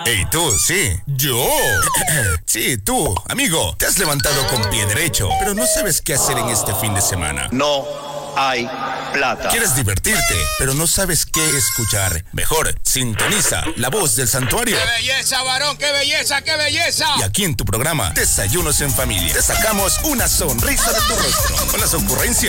Ey, tú, sí, yo. Sí, tú, amigo, te has levantado con pie derecho, pero no sabes qué hacer en este fin de semana. No hay plata. Quieres divertirte, pero no sabes qué escuchar. Mejor, sintoniza La Voz del Santuario. ¡Qué belleza, varón! ¡Qué belleza, qué belleza! Y aquí en tu programa, Desayunos en Familia, te sacamos una sonrisa de tu rostro con las ocurrencias